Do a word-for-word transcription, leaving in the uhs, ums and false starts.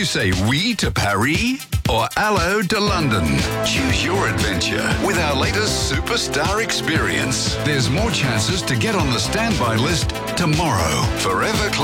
you say oui to Paris or hello to London? Choose your adventure with our latest Superstar experience. There's more chances to get on the standby list tomorrow. Forever Club